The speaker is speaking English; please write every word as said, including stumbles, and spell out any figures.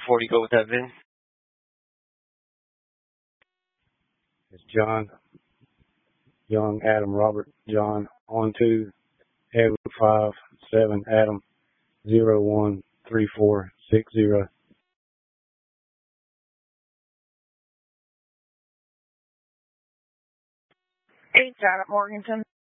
before you go with that V I N? It's John, Young, Adam, Robert, John, on two, Edward, five, seven, Adam, zero, one, three, four, six, zero. Eight, Janet Morganton.